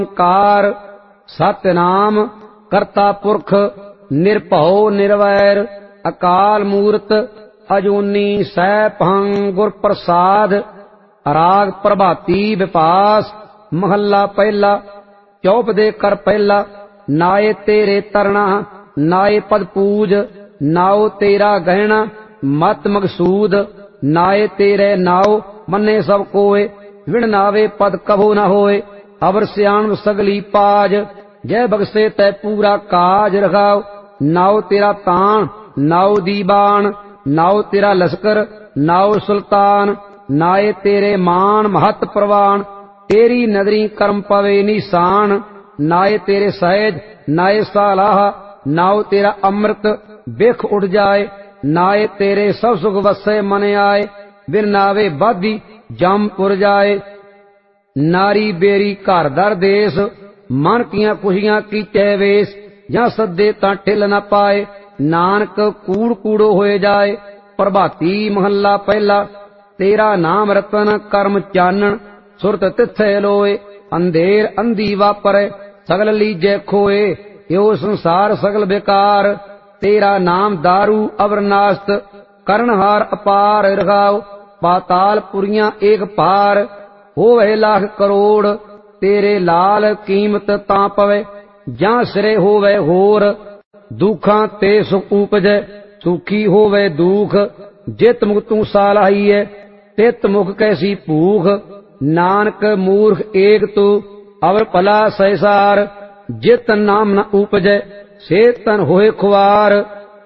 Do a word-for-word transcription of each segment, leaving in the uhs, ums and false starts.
ਕਾਰ सतनाम करता पुरख निर्भौ निर्वैर अकाल मूरत अजूनी सैभं गुर प्रसाद। राग प्रभाती विपास महला पहला चौपदे कर पहला। नाये तेरे तरना नाये पद पूज नाओ तेरा गहना मत मकसूद। नाये तेरे नाओ मन्ने सब कोय विण नावे पद कभो न होए। अवर सियाण सगली पाज जय बगसे तै पूरा काज रखाओ। नाओ तेरा तान नाओ दीवान नाओ तेरा लश्कर नाओ सुल्तान। नाये तेरे मान महत प्रवान तेरी नदरी कर्म पवे निशान। नाये तेरे सहज नाये सालाह नाओ तेरा अमृत बिख उठ जाए। नाये तेरे सब सुख वसे मन आए बिन नावे बाधी जमपुर जाए। नारी बेरी घर दर देश मन किया खुशियां की चैवेश। ਜਾਂ सदे तां ठिल न पाए नानक कूड़ कूड़ो होए जाए। प्रभाती महला पहला तेरा नाम रतन कर्म चानन सुरत तिथे लोए। अंधेर अंधी वापरे सगल लीजे खोए यो संसार सगल बेकार। तेरा नाम दारू अवरनास्त करनहार अपार रखाओ। पाताल पुरियां एक पार होवे लाख करोड़। तेरे लाल कीमत तां पवे ਜਾਂ ਸਿਰੇ ਹੋਵੇ ਹੋਰ। ਦੁੱਖਾਂ ਤੇ ਸੁਖ ਉਪਜੈ ਸੁਖੀ ਹੋਵੇ ਦੁਖ। ਜਿਤ ਮੁਖ ਤੂੰ ਸਾਲਾਹੀਐ ਤਿਤ ਮੁਖ ਕੈਸੀ ਭੂਖ। ਨਾਨਕ ਮੂਰਖ ਏਕ ਤੂ ਅਵਰ ਭਲਾ ਸੈਸਾਰ। ਜਿਤ ਨਾਮ ਨ ਉਪਜੈ ਸੇ ਤਨ ਹੋਏ ਖੁਆਰ।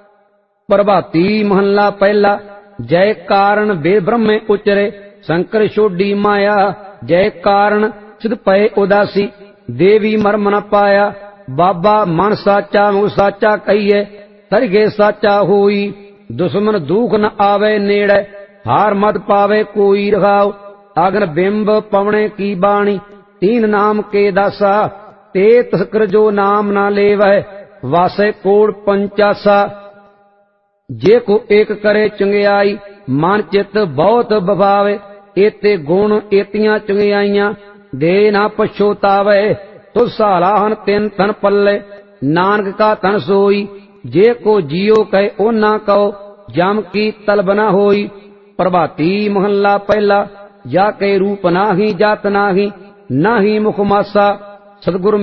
ਪ੍ਰਭਾਤੀ ਮਹੱਲਾ ਪਹਿਲਾ ਜੈ ਕਾਰਨ ਬੇ ਬ੍ਰਹਮੇ ਉਚਰੇ ਸ਼ੰਕਰ ਛੋਡੀ ਮਾਇਆ। ਜੈ ਕਾਰਨ ਸਿਧ ਪਏ ਉਦਾਸੀ ਦੇਵੀ ਮਰਮ ਨ ਪਾਇਆ। बाबा मन साचा मुख साचा कहिए तरगे साचा होई। दुश्मन दुख न आवे नेड़े हार मत पावे कोई रखाओ। अगन बिंब पवने की बाणी तीन नाम के दासा। ते तस्कर जो नाम न लेवै वासे कोड़ पंचासा। जे को एक करे चंगियाई मन चित बहुत बभावे। एते गुण एतियां चंगियाइयां दे ना पछोतावे। तो सालाहन तिन तन पल्ले नानक का तन सोई। जे को जियो कहे ओ ना कहो जम की तलब न होई। प्रभाती महला पहला जा के रूप नाही जात नाही नाही मुख मासा। सतगुरु